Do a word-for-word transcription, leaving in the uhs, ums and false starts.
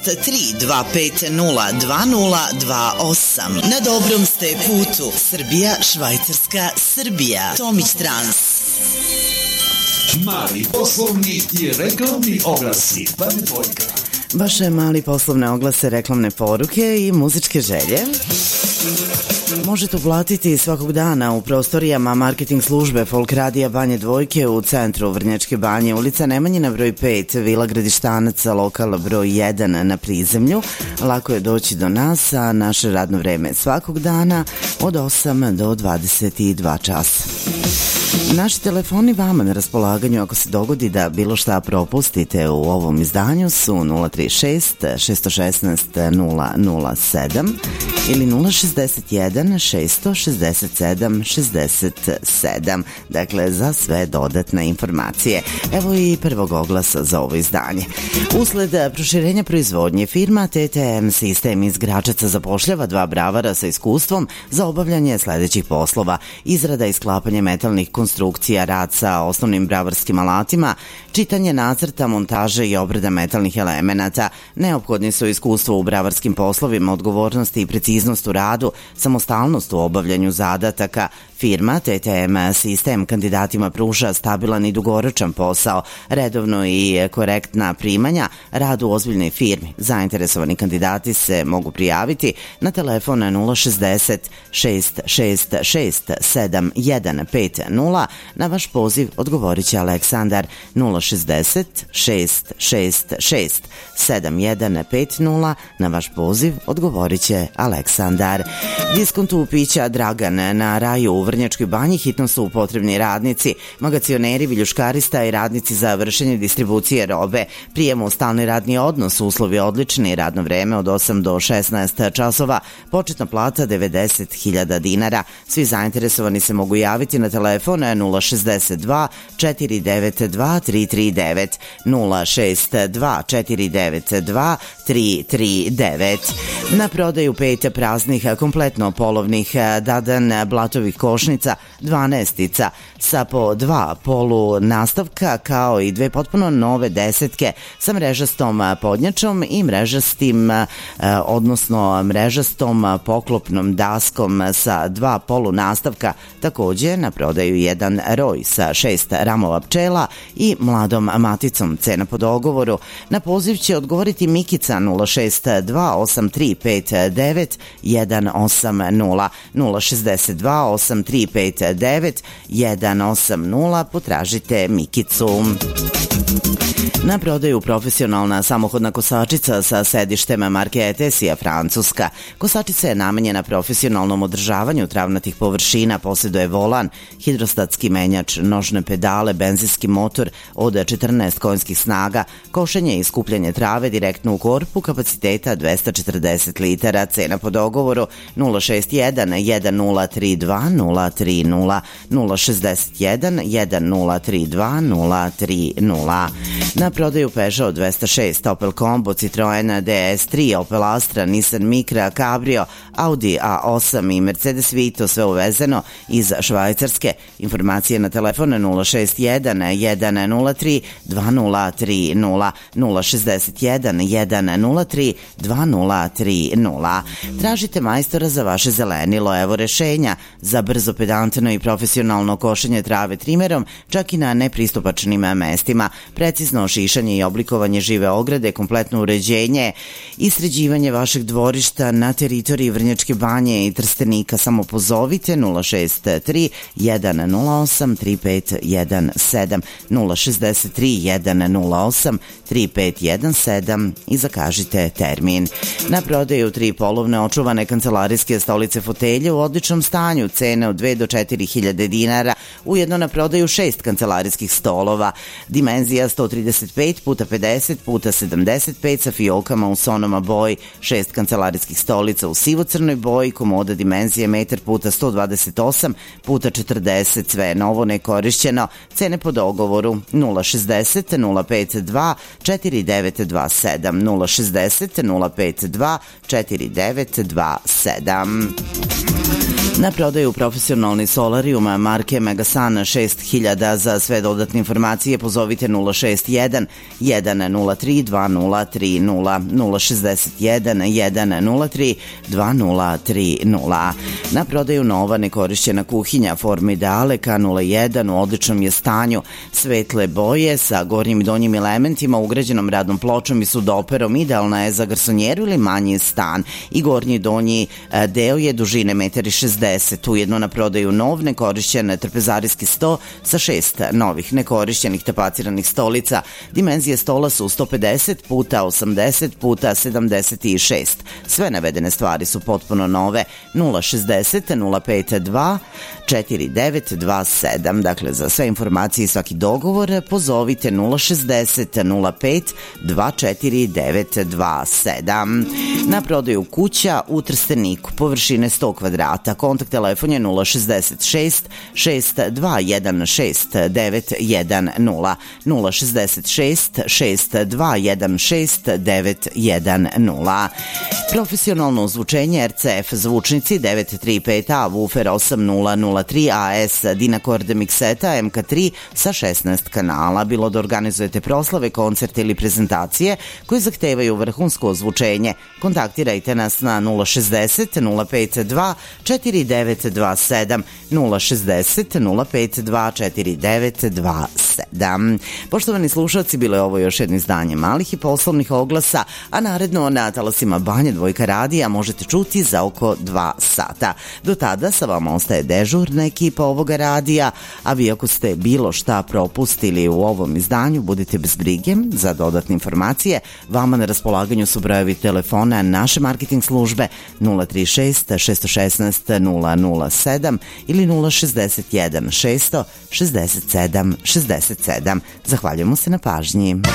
tri dva pet nula dva nula dva osam. Na dobrom ste putu. Srbija, Švajcarska, Srbija. Tomić Trans. Mali poslovni i reklamni oglasi. Bane Dvojka. Vaše mali poslovne oglase, reklamne poruke i muzičke želje možete uplatiti svakog dana u prostorijama marketing službe Folk Radija Banje Dvojke u centru Vrnjačke Banje, ulica Nemanjina broj pet, Vila Gradištanaca, lokal broj jedan na prizemlju. Lako je doći do nas, a naše radno vreme svakog dana od osam do dvadeset dva časa. Naši telefoni vama na raspolaganju ako se dogodi da bilo šta propustite u ovom izdanju su nula tri šest šest jedan šest nula nula sedam ili nula šezdeset jedan šest šezdeset sedam šezdeset sedam. Dakle, za sve dodatne informacije. Evo i prvog oglasa za ovo izdanje. Usled proširenja proizvodnje, firma T T M Sistem iz Gračaca zapošljava dva bravara sa iskustvom za obavljanje sledećih poslova: izrada i sklapanje metalnih konstrukcija, rad sa osnovnim bravarskim alatima, čitanje nacrta, montaže i obrada metalnih elemenata. Neophodni su iskustvo u bravarskim poslovima, odgovornost i preciznost u radu, samostalnost u obavljanju zadataka. Firma T T M Sistem kandidatima pruža stabilan i dugoročan posao, redovno i korektna primanja, rad u ozbiljnoj firmi. Zainteresovani kandidati se mogu prijaviti na telefon nula šezdeset šest šest šest sedam jedan pet nula. Na vaš poziv odgovorit će Aleksandar. Nula šezdeset šest šest šest sedam jedan pet nula. Na vaš poziv odgovorit će Aleksandar. Diskontu pića Dragan na Raju u Vrnjačkoj Banji hitno su potrebni radnici, magacioneri, viljuškarista i radnici za vršenje distribucije robe. Prijem u stalni radni odnos, uslovi odlični, radno vreme od osam do šesnaest časova, početna plata devedeset hiljada dinara. Svi zainteresovani se mogu javiti na telefon nula šezdeset dva četiri devet dva tri tri devet, nula šest dva četiri devet dva tri tri devet. Na prodaju pet praznih kompletno polovnih dadan blatovih košnica, dvanaestica sa po dva polu nastavka, kao i dve potpuno nove desetke sa mrežastom podnjačom i mrežastim, odnosno mrežastom poklopnom daskom sa dva polu nastavka. Takođe na prodaju jedan roj sa šest ramova pčela i mladom maticom. Cena po dogovoru. Na poziv će odgovoriti Mikica. Nula šest dva osam tri pet devet jedan osam nula, nula šezdeset dva osam tri pet devet jedan osam nula. Potražite Mikicu. Na prodaju profesionalna samohodna kosačica sa sedištem marke Etesija, Francuska. Kosačica je namenjena profesionalnom održavanju travnatih površina, posjeduje volan, hidrostatski menjač, nožne pedale, benzinski motor od četrnaest konjskih snaga, košenje i skupljanje trave direktno u korpu, kapaciteta dvesta četrdeset litara. Cena po dogovoru nula šest jedan jedan nula tri dva nula tri nula, nula šezdeset jedan jedan nula tri dva nula tri nula. Na prodaju Peugeot dvesta šest, Opel Combo, Citroen D S tri, Opel Astra, Nissan Micra, Cabrio, Audi A osam i Mercedes Vito, sve uvezeno iz Švajcarske. Informacije na telefon nula šest jedan jedan nula tri dva nula tri nula, nula šezdeset jedan jedan nula tri dva nula tri nula. Tražite majstora za vaše zelenilo. Evo rešenja za brzo, pedantno i profesionalno košenje trave trimerom, čak i na nepristupačnim mestima. Precizno šišanje i oblikovanje žive ograde, kompletno uređenje i sređivanje vašeg dvorišta na teritoriji Vrnjačke Banje i Trstenika. Samo pozovite nula šest tri jedan nula osam tri pet jedan sedam, nula šezdeset tri jedan nula osam tri pet jedan sedam i zakažite termin. Na prodaju tri polovne očuvane kancelarijske stolice fotelje u odličnom stanju, cene od dve do četiri hiljade dinara. Ujedno na prodaju šest kancelarijskih stolova, dimenzija sto trideset pet puta pedeset puta sedamdeset pet sa fiokama u sonoma boji, šest kancelarijskih stolica u sivo-crnoj boji, komoda dimenzije metar puta sto dvadeset osam puta četrdeset, sve novo, nekorišćeno. Cene po dogovoru nula šezdeset nula pet dva četiri devet dva sedam, nula šezdeset nula pet dva četiri devet dva sedam. Na prodaju profesionalni solarijum marke Megasan šest hiljada. Za sve dodatne informacije pozovite nula šest jedan, jedan nula tri, dva nula tri nula, nula šest jedan, jedan nula tri, dva nula tri nula. Na prodaju nova nekorišćena kuhinja Formidale K nula jedan u odličnom je stanju. Svetle boje sa gornjim i donjim elementima, ugrađenom radnom pločom i sudoperom, idealna je za garsonjeru ili manji stan. I gornji i donji deo je dužine jedan šezdeset. Ujedno na prodaju nov nekorišćen trpezarijski sto sa šest novih nekorišćenih tapaciranih stolica. Dimenzije stola su sto pedeset puta osamdeset puta sedamdeset šest. Sve navedene stvari su potpuno nove. nula šezdeset, nula pet dva, četiri devet dva sedam. Dakle, za sve informacije i svaki dogovor pozovite nula šezdeset, nula pet dva četiri devet dva sedam. Na prodaju kuća u Trsteniku, površine sto kvadrata. Kontakt telefon je nula šezdeset šest, šest dva jedan šest, devet jedan nula, nula šezdeset šest, šest dva jedan šest, devet jedan nula. Profesionalno ozvučenje R C F zvučnici devet tri pet A, Woofer osam nula nula tri A S, Dynacord mikseta M K tri sa šesnaest kanala. Bilo da organizujete proslave, koncerte ili prezentacije koje zahtevaju vrhunsko ozvučenje, kontaktirajte nas na nula šezdeset, nula pet dva, četiri devet dva sedam, nula šezdeset, nula pet dva, četiri devet dva sedam. Poštovani slušalci, bilo je ovo još jedno izdanje malih i poslovnih oglasa, a naredno na talasima Banja Dvojka radija možete čuti za oko dva sata. Do tada sa vama ostaje dežurna ekipa ovoga radija, a vi ako ste bilo šta propustili u ovom izdanju, budite bez brige. Za dodatne informacije vama na raspolaganju su brojevi telefona naše marketing službe nula tri šest, šest jedan šest, nula nula sedam ili nula šezdeset jedan, šest šezdeset sedam, šezdeset sedam. Zahvaljujemo se na pažnji.